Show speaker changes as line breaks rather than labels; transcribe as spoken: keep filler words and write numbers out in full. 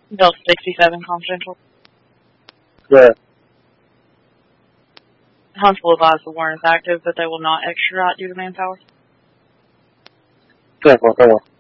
Bill sixty-seven, confidential.
Good.
Huntsville advised the warrant is active, but they will not extradite due to manpower.
Good, well, come on.